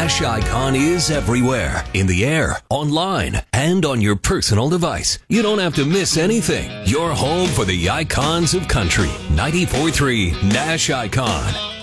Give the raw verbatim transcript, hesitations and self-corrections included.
Nash Icon is everywhere, in the air, online, and on your personal device. You don't have to miss anything. You're home for the icons of country. ninety-four point three Nash Icon.